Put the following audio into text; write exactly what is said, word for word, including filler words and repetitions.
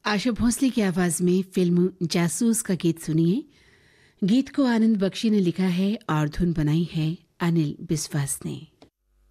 आशा भोसले की आवाज में फिल्म जासूस का गीत सुनिए। गीत को आनंद बख्शी ने लिखा है और धुन बनाई है अनिल बिस्वास ने।